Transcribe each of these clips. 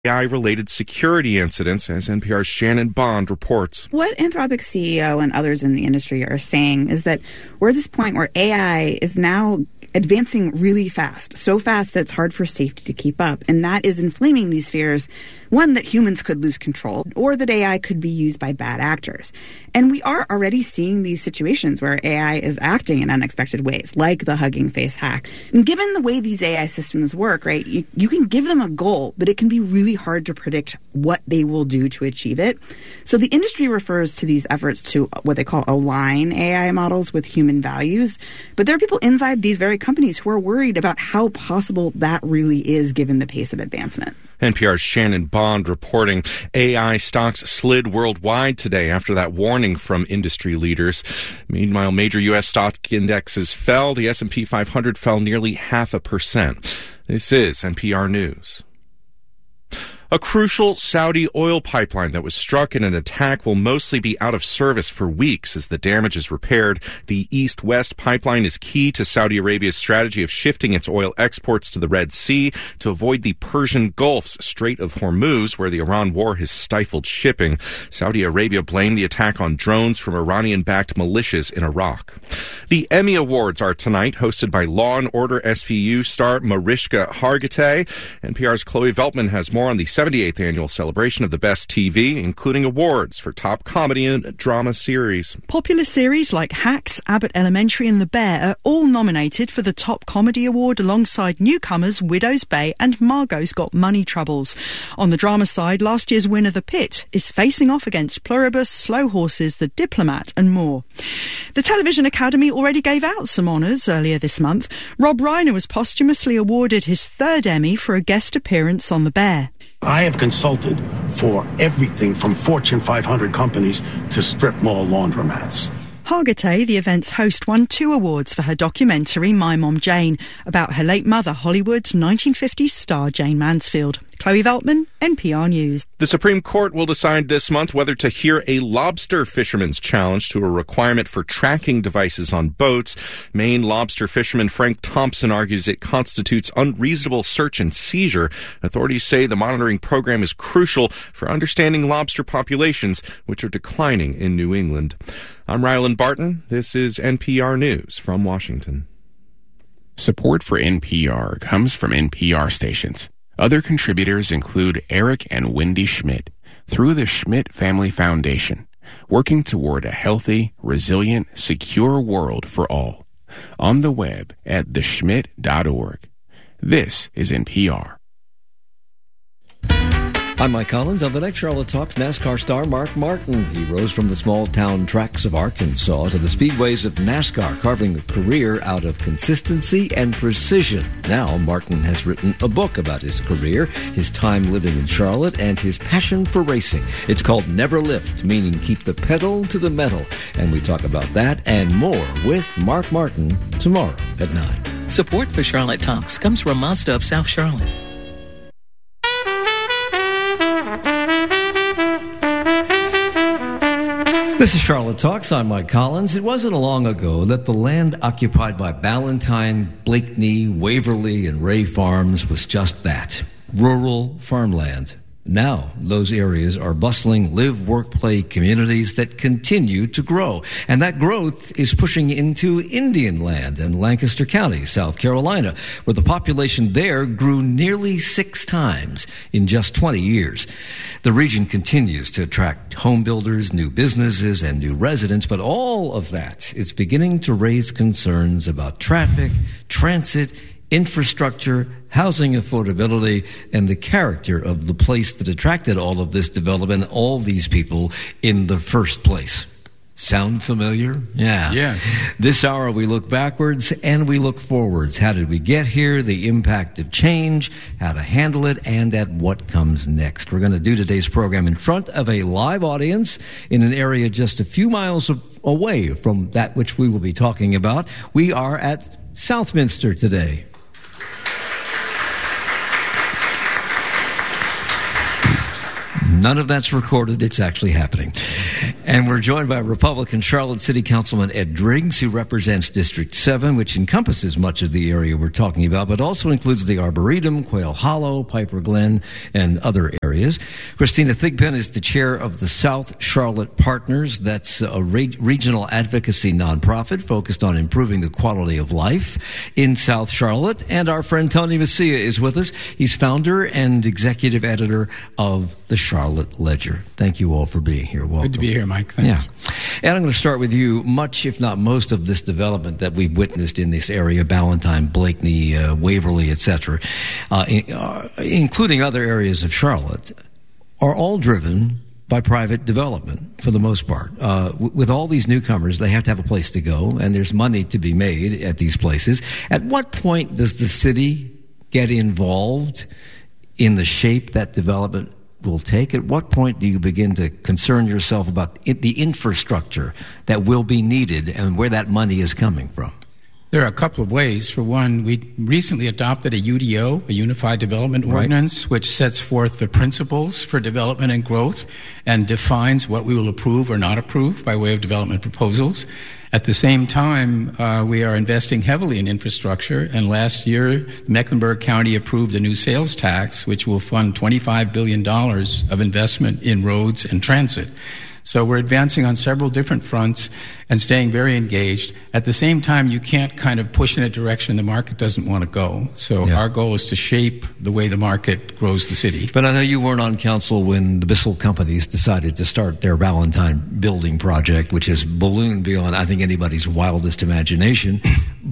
AI-related security incidents, as NPR's Shannon Bond reports. What Anthropic CEO and others in the industry are saying is that we're at this point where AI is now advancing really fast, so fast that it's hard for safety to keep up. And that is inflaming these fears, one, that humans could lose control, or that AI could be used by bad actors. And we are already seeing these situations where AI is acting in unexpected ways, like the Hugging Face hack. And given the way these AI systems work, right, you can give them a goal, but it can be really hard to predict what they will do to achieve it. So the industry refers to these efforts to what they call align AI models with human values. But there are people inside these very companies who are worried about how possible that really is given the pace of advancement. NPR's Shannon Bond reporting. AI stocks slid worldwide today after that warning from industry leaders. Meanwhile, major U.S. stock indexes fell. The S&P 500 fell nearly 0.5%. This is NPR News. A crucial Saudi oil pipeline that was struck in an attack will mostly be out of service for weeks as the damage is repaired. The East-West pipeline is key to Saudi Arabia's strategy of shifting its oil exports to the Red Sea to avoid the Persian Gulf's Strait of Hormuz, where the Iran war has stifled shipping. Saudi Arabia blamed the attack on drones from Iranian-backed militias in Iraq. The Emmy Awards are tonight, hosted by Law & Order SVU star Mariska Hargitay. NPR's Chloe Veltman has more on the 78th annual celebration of the best TV, including awards for top comedy and drama series. Popular series like Hacks, Abbott Elementary and The Bear are all nominated for the top comedy award alongside newcomers Widow's Bay and Margot's Got Money Troubles. On the drama side, last year's winner The Pit is facing off against Pluribus, Slow Horses, The Diplomat and more. The Television Academy already gave out some honours earlier this month. Rob Reiner was posthumously awarded his third Emmy for a guest appearance on The Bear. I have consulted for everything from Fortune 500 companies to strip mall laundromats. Hargitay, the event's host, won 2 awards for her documentary My Mom Jane, about her late mother, Hollywood's 1950s star Jane Mansfield. Chloe Veltman, NPR News. The Supreme Court will decide this month whether to hear a lobster fisherman's challenge to a requirement for tracking devices on boats. Maine lobster fisherman Frank Thompson argues it constitutes unreasonable search and seizure. Authorities say the monitoring program is crucial for understanding lobster populations, which are declining in New England. I'm Rylan Barton. This is NPR News from Washington. Support for NPR comes from NPR stations. Other contributors include Eric and Wendy Schmidt through the Schmidt Family Foundation, working toward a healthy, resilient, secure world for all. On the web at theschmidt.org. This is NPR. I'm Mike Collins. On the next Charlotte Talks, NASCAR star Mark Martin. He rose from the small-town tracks of Arkansas to the speedways of NASCAR, carving a career out of consistency and precision. Now, Martin has written a book about his career, his time living in Charlotte, and his passion for racing. It's called Never Lift, meaning keep the pedal to the metal. And we talk about that and more with Mark Martin tomorrow at 9. Support for Charlotte Talks comes from Mazda of South Charlotte. This is Charlotte Talks. I'm Mike Collins. It wasn't long ago that the land occupied by Ballantyne, Blakeney, Waverly, and Ray Farms was just that, rural farmland. Now, those areas are bustling live, work, play communities that continue to grow. And that growth is pushing into Indian land and Lancaster County, South Carolina, where the population there grew nearly 6 times in just 20 years. The region continues to attract home builders, new businesses, and new residents, but all of that is beginning to raise concerns about traffic, transit, infrastructure, housing affordability, and the character of the place that attracted all of this development, all these people in the first place. Sound familiar? Yeah. This hour we look backwards and we look forwards. How did we get here? The impact of change, how to handle it, and at what comes next. We're going to do today's program in front of a live audience in an area just a few miles away from that which we will be talking about. We are at Southminster today. None of that's recorded. It's actually happening. And we're joined by Republican Charlotte City Councilman Ed Driggs, who represents District 7, which encompasses much of the area we're talking about, but also includes the Arboretum, Quail Hollow, Piper Glen, and other areas. Christina Thigpen is the chair of the South Charlotte Partners. That's a regional advocacy nonprofit focused on improving the quality of life in South Charlotte. And our friend Tony Messia is with us. He's founder and executive editor of the Charlotte Ledger. Thank you all for being here. Welcome. Good to be here, Mike. Thanks. Yeah. And I'm going to start with you. Much, if not most, of this development that we've witnessed in this area, Ballantyne, Blakeney, Waverly, etc., including other areas of Charlotte, are all driven by private development for the most part. With all these newcomers, they have to have a place to go, and there's money to be made at these places. At what point does the city get involved in the shape that development will take? At what point do you begin to concern yourself about the infrastructure that will be needed and where that money is coming from? There are a couple of ways. For one, we recently adopted a UDO, a Unified Development Ordinance, which sets forth the principles for development and growth and defines what we will approve or not approve by way of development proposals. At the same time, we are investing heavily in infrastructure, and last year, Mecklenburg County approved a new sales tax, which will fund $25 billion of investment in roads and transit. So we're advancing on several different fronts and staying very engaged. At the same time, you can't kind of push in a direction the market doesn't want to go. So our goal is to shape the way the market grows the city. But I know you weren't on council when the Bissell companies decided to start their Ballantyne building project, which has ballooned beyond, I think, anybody's wildest imagination.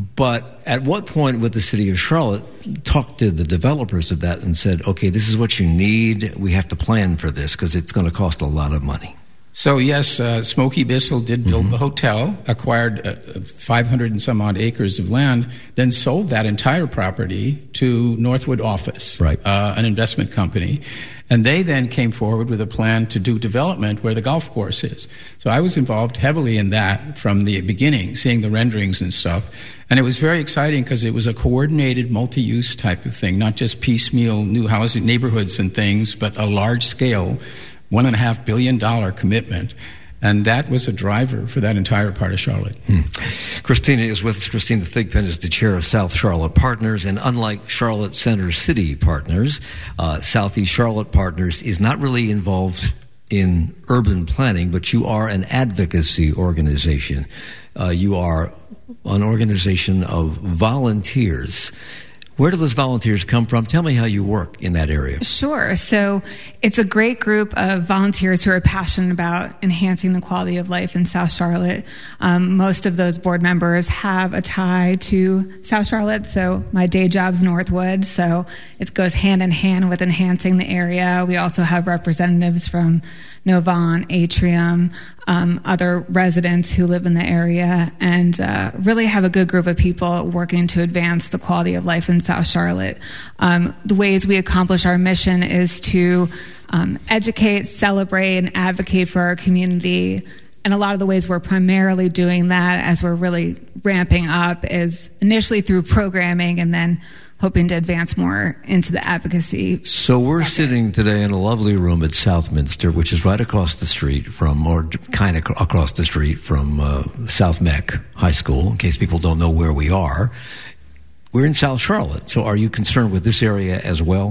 But at what point would the city of Charlotte talk to the developers of that and said, okay, this is what you need. We have to plan for this because it's going to cost a lot of money? So yes, Smokey Bissell did build the hotel, acquired 500 and some odd acres of land, then sold that entire property to Northwood Office, an investment company. And they then came forward with a plan to do development where the golf course is. So I was involved heavily in that from the beginning, seeing the renderings and stuff. And it was very exciting because it was a coordinated multi-use type of thing, not just piecemeal new housing neighborhoods and things, but a large scale $1.5 billion commitment. And that was a driver for that entire part of Charlotte. Christina is with us. Christina Thigpen is the chair of South Charlotte Partners. And unlike Charlotte Center City Partners, Southeast Charlotte Partners is not really involved in urban planning, but you are an advocacy organization. You are an organization of volunteers. Where do those volunteers come from? Tell me how you work in that area. Sure. So it's a great group of volunteers who are passionate about enhancing the quality of life in South Charlotte. Most of those board members have a tie to South Charlotte. So my day job's Northwood. So it goes hand in hand with enhancing the area. We also have representatives from Novant, Atrium, other residents who live in the area, and really have a good group of people working to advance the quality of life in South Charlotte. The ways we accomplish our mission is to educate, celebrate, and advocate for our community. And a lot of the ways we're primarily doing that as we're really ramping up is initially through programming and then hoping to advance more into the advocacy. So we're sitting today in a lovely room at Southminster, which is right across the street from, or kind of across the street from South Meck High School, in case people don't know where we are. We're in South Charlotte. So are you concerned with this area as well?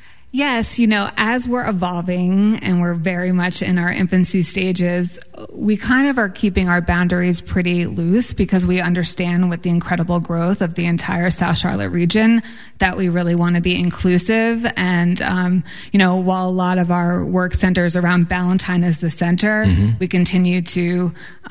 Yes, as we're evolving and we're very much in our infancy stages, we kind of are keeping our boundaries pretty loose because we understand with the incredible growth of the entire South Charlotte region that we really want to be inclusive. And, while a lot of our work centers around Ballantyne is the center, we continue to,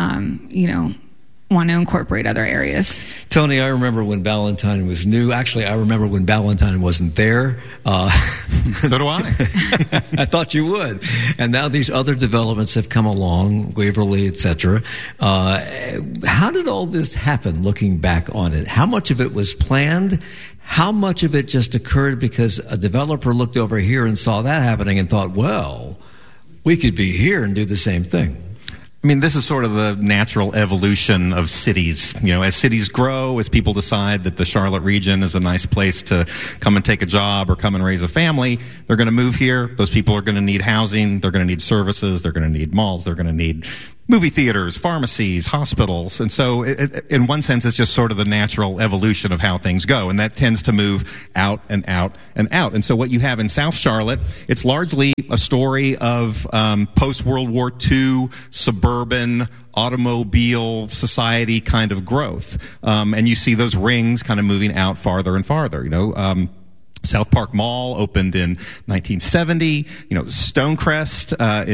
want to incorporate other areas. Tony, I remember when Ballantyne was new. Actually, I remember when Ballantyne wasn't there. So do I. I thought you would. And now these other developments have come along, Waverly, etc. How did all this happen, looking back on it? How much of it was planned? How much of it just occurred because a developer looked over here and saw that happening and thought, well, we could be here and do the same thing? I mean, this is sort of the natural evolution of cities. You know, as cities grow, as people decide that the Charlotte region is a nice place to come and take a job or come and raise a family, they're going to move here. Those people are going to need housing. They're going to need services. They're going to need malls. They're going to need movie theaters, pharmacies, hospitals. And so in one sense, it's just sort of the natural evolution of how things go. And that tends to move out and out and out. And so what you have in South Charlotte, it's largely a story of post-World War II suburban automobile society kind of growth. And you see those rings kind of moving out farther and farther, you know. South Park Mall opened in 1970. You know, Stonecrest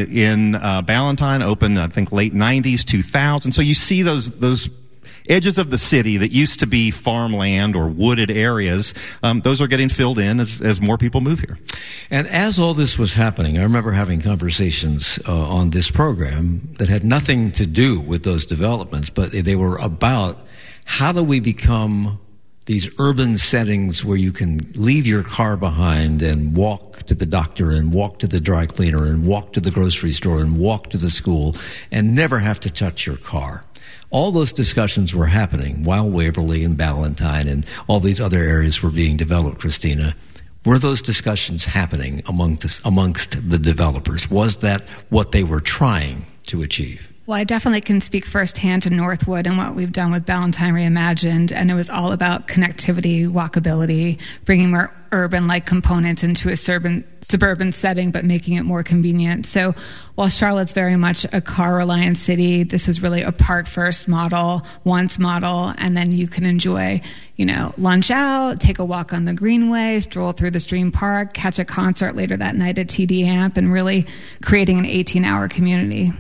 in Ballantyne opened, I think, late 90s, 2000. So you see those edges of the city that used to be farmland or wooded areas. Those are getting filled in as more people move here. And as all this was happening, I remember having conversations on this program that had nothing to do with those developments, but they were about how do we become these urban settings where you can leave your car behind and walk to the doctor and walk to the dry cleaner and walk to the grocery store and walk to the school and never have to touch your car. All those discussions were happening while Waverly and Ballantyne and all these other areas were being developed, Christina. Were those discussions happening amongst the developers? Was that what they were trying to achieve? Well, I definitely can speak firsthand to Northwood and what we've done with Ballantyne Reimagined, and it was all about connectivity, walkability, bringing more urban-like components into a suburban setting, but making it more convenient. So while Charlotte's very much a car-reliant city, this was really a park-first model, once model, and then you can enjoy, you know, lunch out, take a walk on the Greenway, stroll through the Stream Park, catch a concert later that night at TD Amp, and really creating an 18-hour community.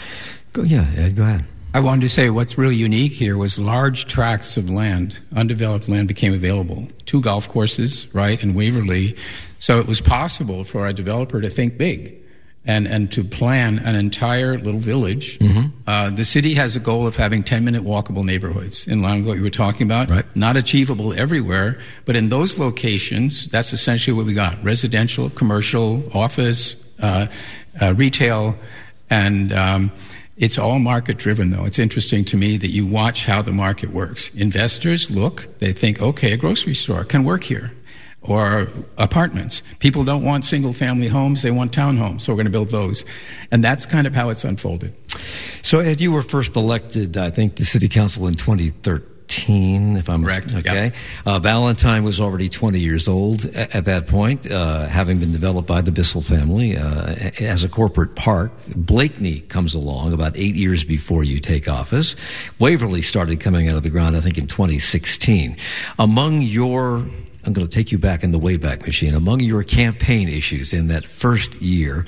Yeah, Ed, go ahead. I wanted to say what's really unique here was large tracts of land, undeveloped land, became available. 2 golf courses, right, in Waverly. So it was possible for a developer to think big and to plan an entire little village. Mm-hmm. The city has a goal of having 10-minute walkable neighborhoods, in line with what you were talking about. Right. Not achievable everywhere, but in those locations, that's essentially what we got. Residential, commercial, office, retail, and it's all market-driven, though. It's interesting to me that you watch how the market works. Investors look, they think, okay, a grocery store can work here, or apartments. People don't want single-family homes, they want townhomes, so we're going to build those. And that's kind of how it's unfolded. So, Ed, you were first elected, I think, to City Council in 2013, if I'm correct. Okay. Yep. Ballantyne was already 20 years old at that point, having been developed by the Bissell family as a corporate park. Blakeney comes along about 8 years before you take office. Waverly started coming out of the ground, I think, in 2016. Among your I'm going to take you back in the Wayback Machine. Among your campaign issues in that first year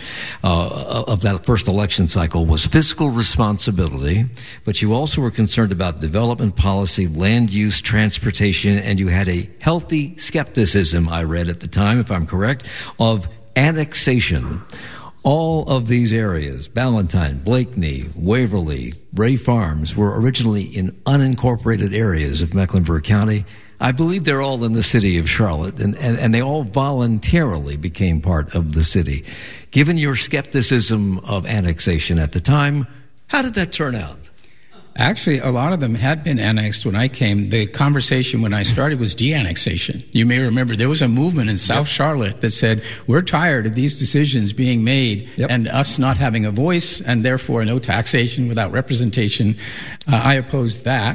of that first election cycle was fiscal responsibility, but you also were concerned about development policy, land use, transportation, and you had a healthy skepticism, I read at the time, if I'm correct, of annexation. All of these areas, Ballantyne, Blakeney, Waverly, Ray Farms, were originally in unincorporated areas of Mecklenburg County. I believe they're all in the city of Charlotte, and they all voluntarily became part of the city. Given your skepticism of annexation at the time, how did that turn out? Actually, a lot of them had been annexed when I came. The conversation when I started was de-annexation. You may remember there was a movement in South Charlotte that said, we're tired of these decisions being made and us not having a voice, and therefore no taxation without representation. I opposed that.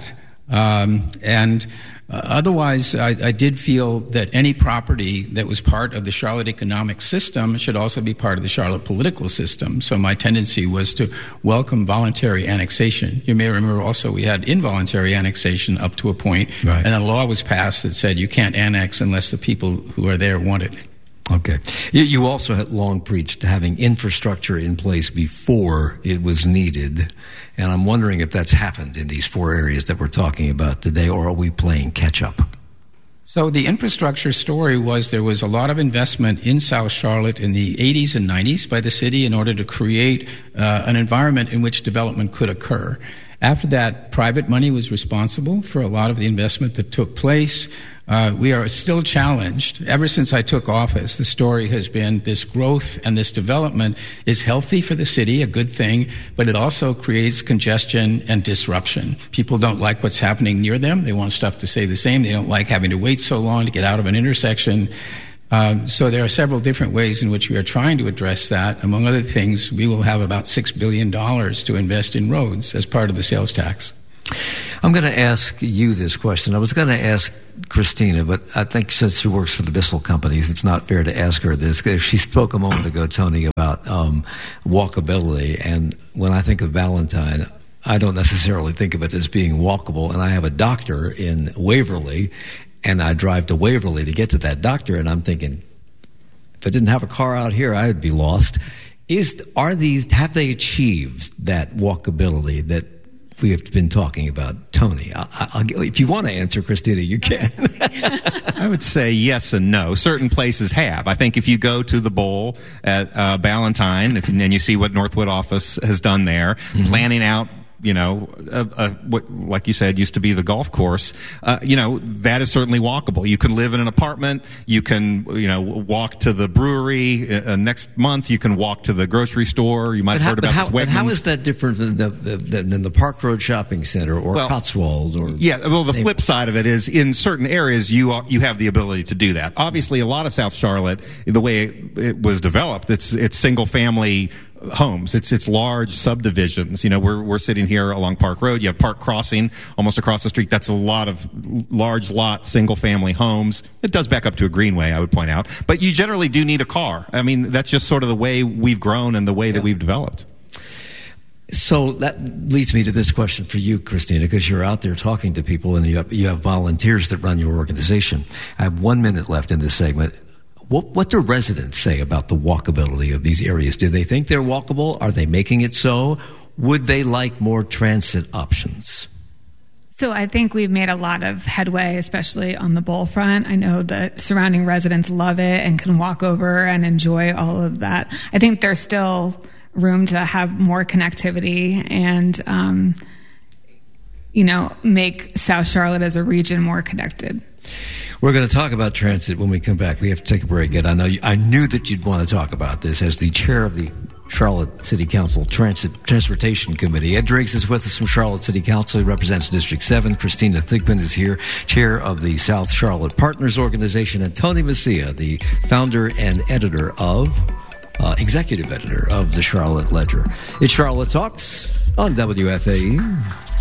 Otherwise, I did feel that any property that was part of the Charlotte economic system should also be part of the Charlotte political system. So my tendency was to welcome voluntary annexation. You may remember also we had involuntary annexation up to a point, and a law was passed that said you can't annex unless the people who are there want it. Okay. You also had long preached having infrastructure in place before it was needed. And I'm wondering if that's happened in these four areas that we're talking about today, or are we playing catch up? So the infrastructure story was there was a lot of investment in South Charlotte in the 80s and 90s by the city in order to create an environment in which development could occur. After that, private money was responsible for a lot of the investment that took place. We are still challenged. Ever since I took office, the story has been this growth and this development is healthy for the city, a good thing, but it also creates congestion and disruption. People don't like what's happening near them. They want stuff to stay the same. They don't like having to wait so long to get out of an intersection. So there are several different ways in which we are trying to address that. Among other things, we will have about $6 billion to invest in roads as part of the sales tax. I'm going to ask you this question. I was going to ask Christina, but I think since she works for the Bissell companies, it's not fair to ask her this. She spoke a moment ago, Tony, about walkability. And when I think of Ballantyne, I don't necessarily think of it as being walkable. And I have a doctor in Waverly, and I drive to Waverly to get to that doctor. And I'm thinking, if I didn't have a car out here, I would be lost. Have they achieved that walkability that we have been talking about? Tony, if you want to answer, Christina, you can. I would say yes and no. Certain places have. I think if you go to the Bowl at Ballantyne, and you see what Northwood office has done there, planning out, what, like you said, used to be the golf course, that is certainly walkable. You can live in an apartment. You can, walk to the brewery. Next month, you can walk to the grocery store. You might have heard about this Wegmans. But how is that different than the Park Road Shopping Center or Cotswold? The flip side of it is in certain areas, you have the ability to do that. Obviously, a lot of South Charlotte, the way it was developed, it's single family homes. It's large subdivisions. We're sitting here along Park Road. You have Park Crossing almost across the street. That's a lot of large lot, single family homes. It does back up to a greenway, I would point out. But you generally do need a car. I mean, that's just sort of the way we've grown and the way that we've developed. So that leads me to this question for you, Christina, because you're out there talking to people and you have volunteers that run your organization. I have 1 minute left in this segment. What do residents say about the walkability of these areas? Do they think they're walkable? Are they making it so? Would they like more transit options? So I think we've made a lot of headway, especially on the Bowl front. I know that surrounding residents love it and can walk over and enjoy all of that. I think there's still room to have more connectivity and, make South Charlotte as a region more connected. We're going to talk about transit when we come back. We have to take a break. And I knew that you'd want to talk about this as the chair of the Charlotte City Council Transportation Committee. Ed Driggs is with us from Charlotte City Council. He represents District 7. Christina Thigpen is here, chair of the South Charlotte Partners Organization. And Tony Messia, the founder and executive editor of the Charlotte Ledger. It's Charlotte Talks on WFAE.